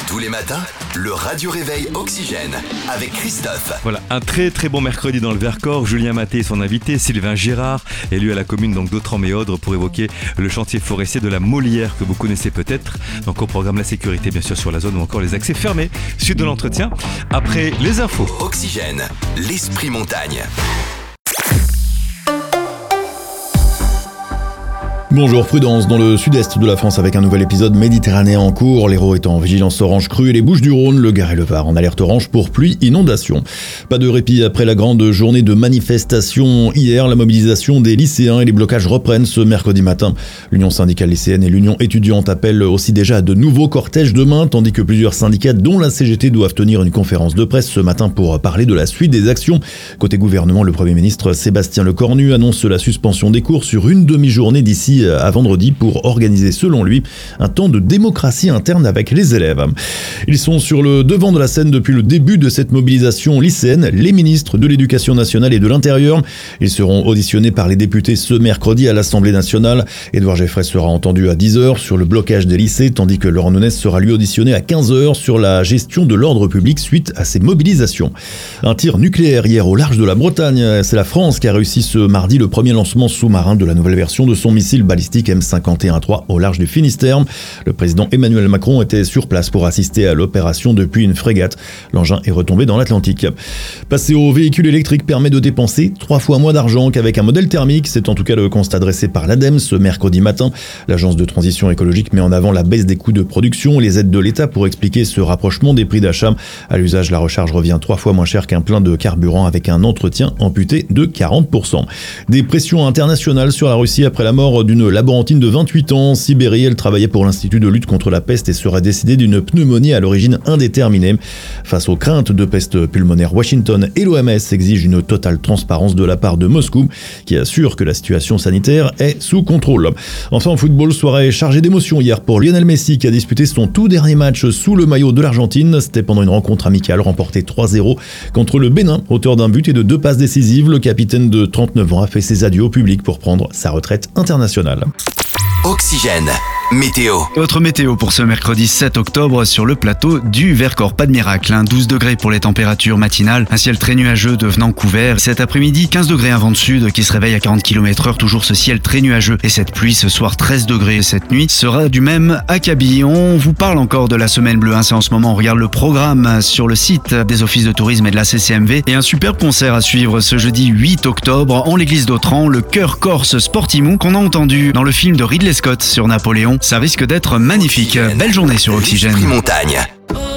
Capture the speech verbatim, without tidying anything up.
Tous les matins, le Radio Réveil Oxygène avec Christophe. Voilà, un très très bon mercredi dans le Vercors. Julien Maté et son invité Sylvain Girard, élu à la commune donc d'Autran-Méaudre pour évoquer le chantier forestier de la Molière que vous connaissez peut-être. Donc au programme la sécurité bien sûr sur la zone ou encore les accès fermés. Suite de l'entretien, après les infos. Oxygène, l'esprit montagne. Bonjour, prudence dans le sud-est de la France avec un nouvel épisode méditerranéen en cours. L'Hérault est en vigilance orange crue et les Bouches-du-Rhône, le Gard et le Var en alerte orange pour pluie inondation. Pas de répit après la grande journée de manifestation hier. La mobilisation des lycéens et les blocages reprennent ce mercredi matin. L'Union syndicale lycéenne et l'Union étudiante appellent aussi déjà à de nouveaux cortèges demain, tandis que plusieurs syndicats dont la C G T doivent tenir une conférence de presse ce matin pour parler de la suite des actions. Côté gouvernement, le Premier ministre Sébastien Lecornu annonce la suspension des cours sur une demi-journée d'ici à vendredi pour organiser, selon lui, un temps de démocratie interne avec les élèves. Ils sont sur le devant de la scène depuis le début de cette mobilisation lycéenne, les ministres de l'Éducation nationale et de l'Intérieur. Ils seront auditionnés par les députés ce mercredi à l'Assemblée nationale. Édouard Geoffrey sera entendu à dix heures sur le blocage des lycées, tandis que Laurent Nunez sera lui auditionné à quinze heures sur la gestion de l'ordre public suite à ces mobilisations. Un tir nucléaire hier au large de la Bretagne. C'est la France qui a réussi ce mardi le premier lancement sous-marin de la nouvelle version de son missile balistique M cinquante et un trois au large du Finistère. Le président Emmanuel Macron était sur place pour assister à l'opération depuis une frégate. L'engin est retombé dans l'Atlantique. Passer au véhicule électrique permet de dépenser trois fois moins d'argent qu'avec un modèle thermique. C'est en tout cas le constat dressé par l'ADEME ce mercredi matin. L'agence de transition écologique met en avant la baisse des coûts de production et les aides de l'État pour expliquer ce rapprochement des prix d'achat. À l'usage, la recharge revient trois fois moins cher qu'un plein de carburant avec un entretien amputé de quarante pour cent. Des pressions internationales sur la Russie après la mort d'une laborantine de vingt-huit ans. Sibérie, elle travaillait pour l'Institut de lutte contre la peste et serait décédée d'une pneumonie à l'origine indéterminée. Face aux craintes de peste pulmonaire, Washington et l'O M S exigent une totale transparence de la part de Moscou, qui assure que la situation sanitaire est sous contrôle. Enfin, en football, soirée chargée d'émotions hier pour Lionel Messi, qui a disputé son tout dernier match sous le maillot de l'Argentine. C'était pendant une rencontre amicale remportée trois zéro contre le Bénin, auteur d'un but et de deux passes décisives. Le capitaine de trente-neuf ans a fait ses adieux au public pour prendre sa retraite internationale. Oxygène, météo. Votre météo pour ce mercredi sept octobre sur le plateau du Vercors. Pas de miracle, hein. douze degrés pour les températures matinales, un ciel très nuageux devenant couvert. Cet après-midi, quinze degrés à vent de sud qui se réveille à quarante kilomètres heure, toujours ce ciel très nuageux. Et cette pluie ce soir, treize degrés. Cette nuit sera du même acabit. On vous parle encore de la semaine bleue, hein. C'est en ce moment, on regarde le programme sur le site des offices de tourisme et de la C C M V. Et un superbe concert à suivre ce jeudi huit octobre en l'église d'Autran, le chœur corse Sportimou qu'on a entendu dans le film de Ridley Scott sur Napoléon. Ça risque d'être magnifique. Belle journée sur Oxygène. L'esprit montagne.